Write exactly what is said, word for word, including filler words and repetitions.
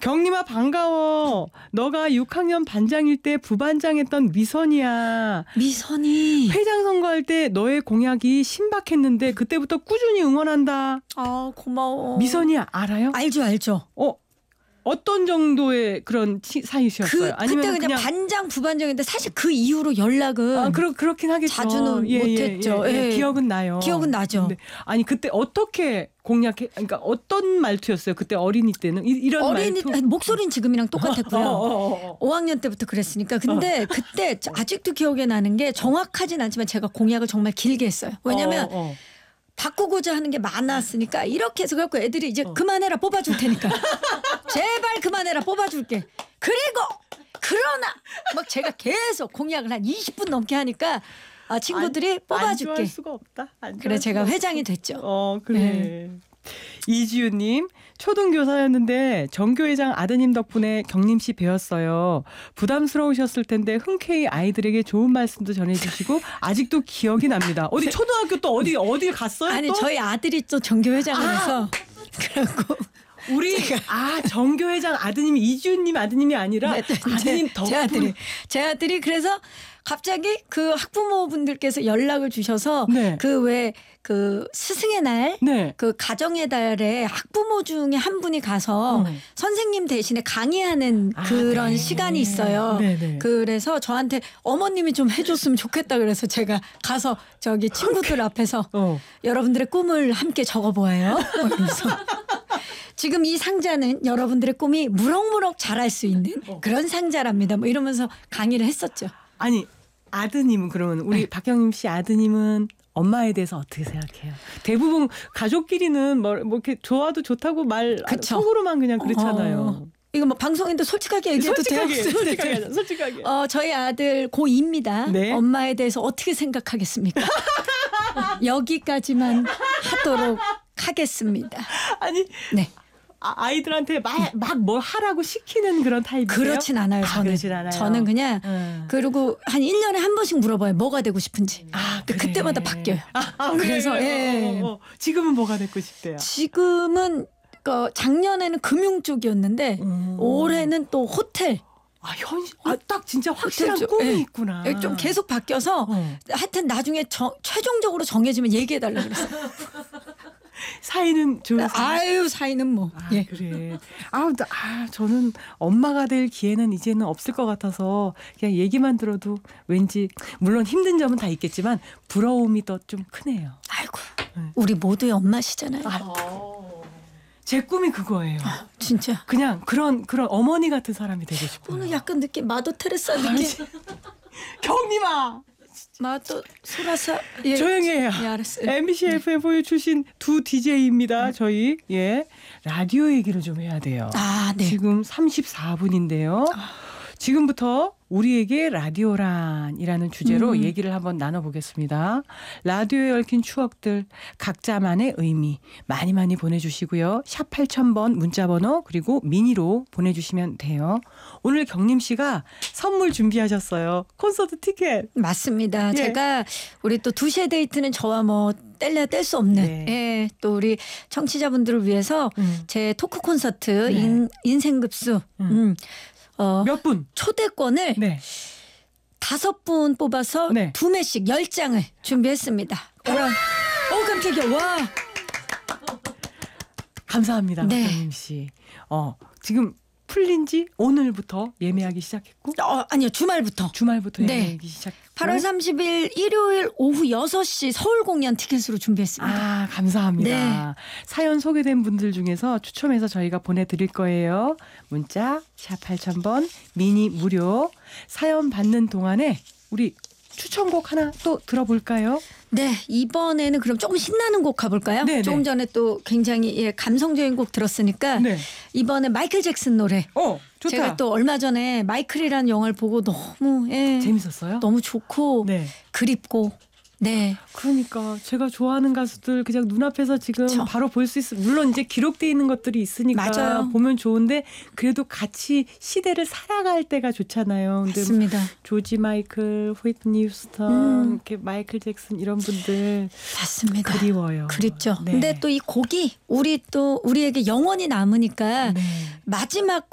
경림아 반가워. 너가 육 학년 반장일 때 부반장했던 미선이야. 미선이. 회장 선거할 때 너의 공약이 신박했는데 그때부터 꾸준히 응원한다. 아 고마워. 미선이 알아요? 알죠 알죠. 어 어떤 정도의 그런 치, 사이셨어요? 그 아니면 그때 그냥, 그냥 반장 부반장인데 사실 그 이후로 연락은 아, 그러, 그렇긴 하겠죠. 자주는 예, 못했죠. 예, 예, 예. 예. 기억은 나요. 기억은 나죠. 근데, 아니 그때 어떻게 공략해? 그러니까 어떤 말투였어요? 그때 어린이 때는 이, 이런 어린이 말투. 목소리는 지금이랑 똑같았고요. 어, 어, 어, 어. 오 학년 때부터 그랬으니까. 근데 그때 아직도 기억에 나는 게 정확하진 않지만 제가 공약을 정말 길게 했어요. 왜냐면 어, 어. 바꾸고자 하는 게 많았으니까 이렇게 해서 갖고 애들이 이제 어. 그만해라 뽑아줄 테니까 제발 그만해라 뽑아줄게. 그리고 그러나 막 제가 계속 공약을 한 이십 분 넘게 하니까 아, 친구들이 안, 뽑아줄게. 안 좋아할 수가 없다. 안 그래 제가 수가 회장이 없어. 됐죠. 어 그래. 네. 이지우님 초등교사였는데 정교회장 아드님 덕분에 경림씨 배웠어요. 부담스러우셨을 텐데 흔쾌히 아이들에게 좋은 말씀도 전해주시고 아직도 기억이 납니다. 어디 초등학교 또 어디 어디 갔어요? 아니 또? 저희 아들이 또 정교회장을 아! 해서 그래갖고 우리 아 정교회장 아드님이 이지우님 아드님이 아니라 네, 네, 아드님 제, 덕분 제 아들이 제 아들이 그래서 갑자기 그 학부모분들께서 연락을 주셔서 네. 그 왜 그 스승의 날 네. 그 가정의 달에 학부모 중에 한 분이 가서 어. 선생님 대신에 강의하는 아, 그런 네. 시간이 있어요. 네, 네. 그래서 저한테 어머님이 좀 해줬으면 좋겠다 그래서 제가 가서 저기 친구들 앞에서 어. 여러분들의 꿈을 함께 적어보아요. 그래서 지금 이 상자는 여러분들의 꿈이 무럭무럭 자랄 수 있는 어. 그런 상자랍니다. 뭐 이러면서 강의를 했었죠. 아니 아드님은 그러면 우리 네. 박경림 씨 아드님은 엄마에 대해서 어떻게 생각해요? 대부분 가족끼리는 뭐, 뭐 이렇게 좋아도 좋다고 말 그쵸. 속으로만 그냥 그렇잖아요. 어, 이거 뭐 방송인데 솔직하게 얘기해도 솔직하게, 돼요? 솔직하게, 하자, 솔직하게. 어, 저희 아들 고이입니다. 네. 엄마에 대해서 어떻게 생각하겠습니까? 여기까지만 하도록 하겠습니다. 아니 네. 아, 아이들한테 막 뭘 하라고 시키는 그런 타입이세요? 그렇진 않아요. 아, 저는. 그렇진 않아요. 저는 그냥 음. 그리고 한 일 년에 한 번씩 물어봐요. 뭐가 되고 싶은지. 아, 근데 그래. 그때마다 바뀌어요. 아, 아, 그래서 그래요? 예. 어, 어, 어. 지금은 뭐가 되고 싶대요? 지금은 그 작년에는 금융 쪽이었는데 음. 올해는 또 호텔. 아, 현실, 아, 딱 진짜 확실한 쪽, 꿈이 예. 있구나. 좀 계속 바뀌어서 어. 하여튼 나중에 정, 최종적으로 정해지면 얘기해달라고 그랬어요. 사이는 좋으세요? 아유 사이는 뭐. 아, 예. 그래. 아, 나- 아, 저는 엄마가 될 기회는 이제는 없을 것 같아서 그냥 얘기만 들어도 왠지 물론 힘든 점은 다 있겠지만 부러움이 더 좀 크네요. 아이고 네. 우리 모두의 엄마시잖아요. 제 꿈이 그거예요. 진짜. 그냥 그런 그런 어머니 같은 사람이 되고 싶어요. 오늘 약간 느낌 마더 테레사 느낌. 경님아 마더 소라사. 예. 조용히 해요. 예, 알았어요. 엠비씨 에프엠 출신 두 디제이입니다. 저희 예 라디오 얘기를 좀 해야 돼요. 아 네. 지금 삼십사 분인데요. 지금부터 우리에게 라디오란이라는 주제로 음. 얘기를 한번 나눠보겠습니다. 라디오에 얽힌 추억들 각자만의 의미 많이 많이 보내주시고요. 샵 팔천 번 문자번호 그리고 미니로 보내주시면 돼요. 오늘 경림 씨가 선물 준비하셨어요. 콘서트 티켓. 맞습니다. 예. 제가 우리 또 두 시의 데이트는 저와 뭐 뗄래야 뗄 수 없는 네. 예, 또 우리 청취자분들을 위해서 음. 제 토크 콘서트 네. 인, 인생급수 음. 음. 어, 몇 분? 초대권을 네. 다섯 분 뽑아서 네. 두 매씩 열 장을 준비했습니다. 그럼 어 깜짝이야. 와. 감사합니다. 네. 경림 씨. 어, 지금 풀린 지 오늘부터 예매하기 시작했고 어, 아니요. 주말부터. 주말부터 네. 예매하기 시작했고 팔월 삼십일 일요일 오후 여섯 시 서울 공연 티켓으로 준비했습니다. 아, 감사합니다. 네. 사연 소개된 분들 중에서 추첨해서 저희가 보내드릴 거예요. 문자 샵 팔천 번 미니 무료. 사연 받는 동안에 우리 추천곡 하나 또 들어볼까요? 네, 이번에는 그럼 조금 신나는 곡 가볼까요? 네, 조금 네. 전에 또 굉장히 예, 감성적인 곡 들었으니까 네. 이번에 마이클 잭슨 노래. 어, 좋다. 제가 또 얼마 전에 마이클이라는 영화를 보고 너무 예, 재밌었어요? 너무 좋고 네. 그립고 네. 그러니까 제가 좋아하는 가수들 그냥 눈앞에서 지금 그쵸. 바로 볼 수 있어. 물론 이제 기록돼 있는 것들이 있으니까 맞아요. 보면 좋은데 그래도 같이 시대를 살아갈 때가 좋잖아요. 근데 맞습니다. 조지 마이클, 휘트니 휴스턴, 음. 이렇게 마이클 잭슨 이런 분들 맞습니다. 그리워요. 그립죠. 네. 근데 또 이 곡이 우리 또 우리에게 영원히 남으니까 네. 마지막